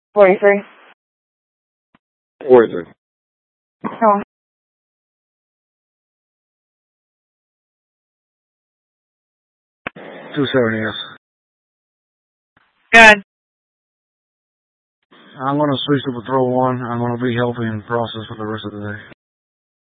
43. 43. Oh. 270, yes. Good. I'm going to switch to Patrol 1. I'm going to be helping process for the rest of the day.